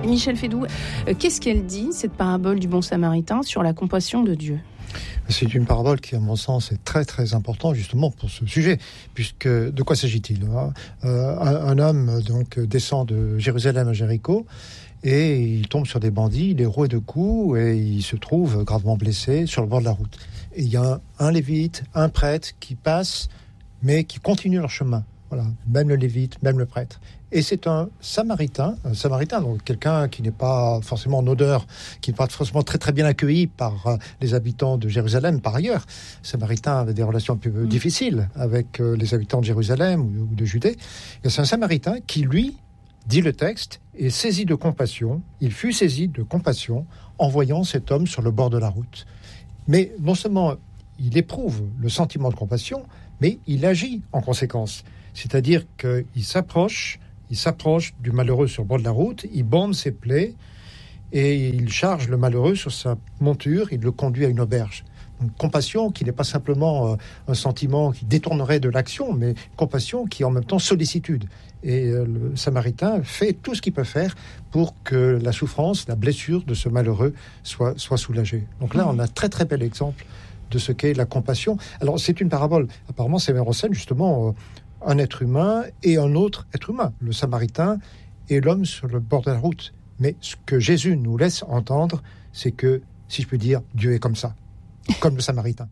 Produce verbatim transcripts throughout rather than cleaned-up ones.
Michel Fédoux, euh, qu'est-ce qu'elle dit, cette parabole du bon samaritain, sur la compassion de Dieu ? C'est une parabole qui, à mon sens, est très très importante justement pour ce sujet, puisque de quoi s'agit-il hein euh, un, un homme donc descend de Jérusalem à Jéricho et il tombe sur des bandits, il est roué de coups et il se trouve gravement blessé sur le bord de la route. Et il y a un, un lévite, un prêtre qui passe, mais qui continue leur chemin. Voilà, même le lévite, même le prêtre. Et c'est un samaritain, un samaritain, donc quelqu'un qui n'est pas forcément en odeur, qui n'est pas forcément très très bien accueilli par euh, les habitants de Jérusalem par ailleurs. Samaritain avait des relations un peu mmh. difficiles avec euh, les habitants de Jérusalem ou, ou de Judée. Et c'est un samaritain qui, lui, dit le texte, est saisi de compassion. Il fut saisi de compassion en voyant cet homme sur le bord de la route. Mais non seulement il éprouve le sentiment de compassion, mais il agit en conséquence. C'est-à-dire qu'il s'approche, il s'approche du malheureux sur le bord de la route, il bande ses plaies et il charge le malheureux sur sa monture, il le conduit à une auberge. Une compassion qui n'est pas simplement un sentiment qui détournerait de l'action, mais compassion qui est en même temps sollicitude. Et le Samaritain fait tout ce qu'il peut faire pour que la souffrance, la blessure de ce malheureux soit, soit soulagée. Donc là, on a un très très bel exemple de ce qu'est la compassion. Alors c'est une parabole, apparemment c'est met en scène justement... Euh, un être humain et un autre être humain, le Samaritain et l'homme sur le bord de la route. Mais ce que Jésus nous laisse entendre, c'est que, si je peux dire, Dieu est comme ça, comme le Samaritain.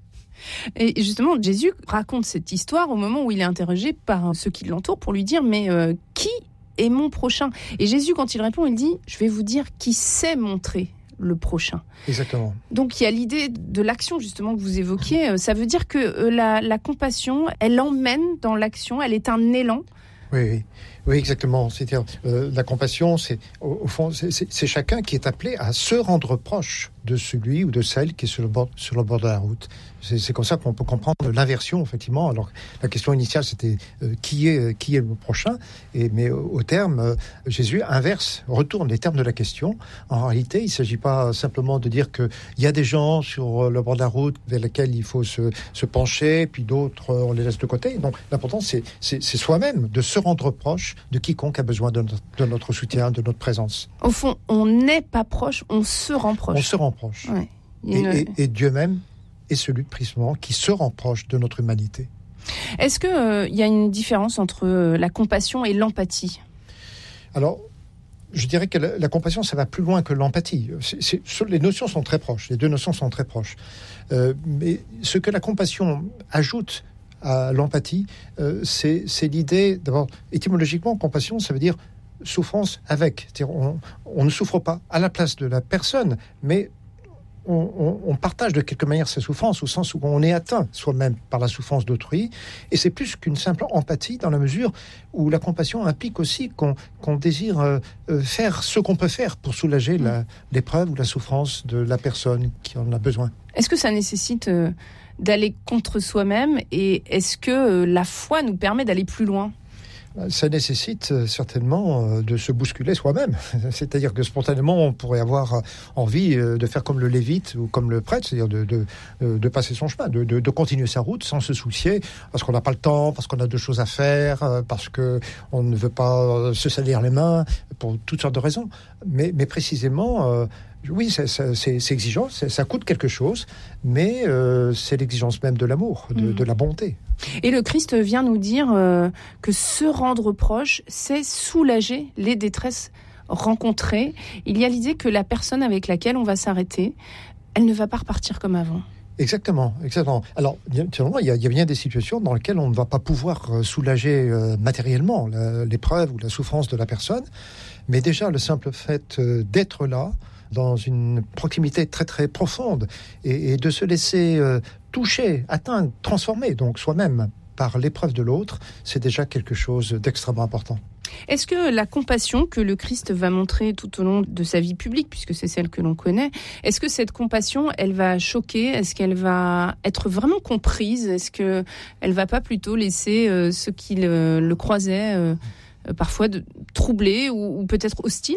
Et justement, Jésus raconte cette histoire au moment où il est interrogé par ceux qui l'entourent pour lui dire « Mais euh, qui est mon prochain ?» Et Jésus, quand il répond, il dit « Je vais vous dire qui sait montrer le prochain. » Exactement. Donc il y a l'idée de l'action justement que vous évoquiez. Ça veut dire que la, la compassion, elle emmène dans l'action, elle est un élan. Oui, oui, oui exactement. C'est-à-dire, euh, la compassion, c'est au, au fond, c'est, c'est, c'est chacun qui est appelé à se rendre proche de celui ou de celle qui est sur le bord, sur le bord de la route. C'est, c'est comme ça qu'on peut comprendre l'inversion, effectivement. Alors, la question initiale, c'était euh, qui est qui est le prochain, et mais au, au terme, euh, Jésus inverse, retourne les termes de la question. En réalité, il ne s'agit pas simplement de dire que il y a des gens sur le bord de la route vers lesquels il faut se, se pencher, puis d'autres on les laisse de côté. Donc, l'important, c'est, c'est, c'est soi-même de se rendre proche de quiconque a besoin de notre, de notre soutien, de notre présence. Au fond, on n'est pas proche, on se rend proche. On se rend proche. Ouais. Et, une... et, et Dieu même est celui précisément qui se rend proche de notre humanité. Est-ce qu'il euh, y a une différence entre euh, la compassion et l'empathie ? Alors, je dirais que la, la compassion, ça va plus loin que l'empathie. C'est, c'est, les notions sont très proches, les deux notions sont très proches. Euh, mais ce que la compassion ajoute à l'empathie, euh, c'est, c'est l'idée, d'abord, étymologiquement, compassion, ça veut dire souffrance avec. C'est-à-dire, on, on ne souffre pas à la place de la personne, mais on, on, on partage de quelque manière sa souffrance, au sens où on est atteint soi-même par la souffrance d'autrui. Et c'est plus qu'une simple empathie, dans la mesure où la compassion implique aussi qu'on, qu'on désire euh, faire ce qu'on peut faire pour soulager la, l'épreuve ou la souffrance de la personne qui en a besoin. Est-ce que ça nécessite euh, d'aller contre soi-même, et est-ce que euh, la foi nous permet d'aller plus loin ? Ça nécessite certainement de se bousculer soi-même. C'est-à-dire que spontanément, on pourrait avoir envie de faire comme le lévite ou comme le prêtre, c'est-à-dire de, de, de passer son chemin, de, de, de continuer sa route sans se soucier, parce qu'on n'a pas le temps, parce qu'on a d'autres choses à faire, parce qu'on ne veut pas se salir les mains, pour toutes sortes de raisons. Mais, mais précisément... Euh, Oui, c'est, c'est, c'est exigeant, c'est, ça coûte quelque chose, mais euh, c'est l'exigence même de l'amour, de, mmh. de la bonté. Et le Christ vient nous dire euh, que se rendre proche, c'est soulager les détresses rencontrées. Il y a l'idée que la personne avec laquelle on va s'arrêter, elle ne va pas repartir comme avant. Exactement, exactement. Alors, il y, a, il y a bien des situations dans lesquelles on ne va pas pouvoir soulager euh, matériellement la, l'épreuve ou la souffrance de la personne, mais déjà le simple fait euh, d'être là, dans une proximité très très profonde, et, et de se laisser euh, toucher, atteindre, transformer donc soi-même par l'épreuve de l'autre, c'est déjà quelque chose d'extrêmement important. Est-ce que la compassion que le Christ va montrer tout au long de sa vie publique, puisque c'est celle que l'on connaît, est-ce que cette compassion, elle va choquer ? Est-ce qu'elle va être vraiment comprise ? Est-ce qu'elle ne va pas plutôt laisser euh, ceux qui le, le croisaient euh, parfois de, troublés ou, ou peut-être hostiles même ?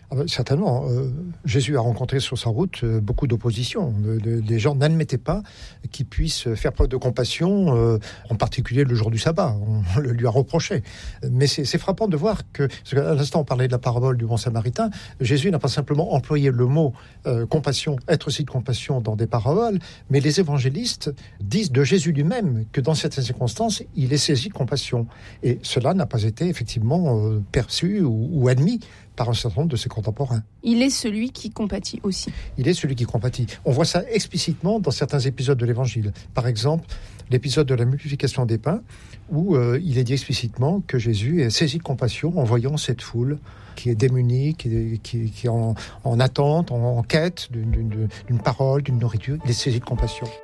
Ah ben, certainement. Euh, Jésus a rencontré sur sa route euh, beaucoup d'opposition. Le, le, les gens n'admettaient pas qu'il puisse faire preuve de compassion, euh, en particulier le jour du sabbat. On le lui a reproché. Mais c'est, c'est frappant de voir que, parce qu'à l'instant on parlait de la parabole du bon samaritain, Jésus n'a pas simplement employé le mot euh, compassion, être aussi de compassion dans des paraboles, mais les évangélistes disent de Jésus lui-même que dans certaines circonstances, il est saisi de compassion. Et cela n'a pas été effectivement euh, perçu ou, ou admis par un certain nombre de ses contemporains. Il est celui qui compatit aussi. Il est celui qui compatit. On voit ça explicitement dans certains épisodes de l'Évangile. Par exemple, l'épisode de la multiplication des pains, où euh, il est dit explicitement que Jésus est saisi de compassion en voyant cette foule qui est démunie, qui est, qui, qui est en, en attente, en, en quête d'une, d'une, d'une parole, d'une nourriture. Il est saisi de compassion.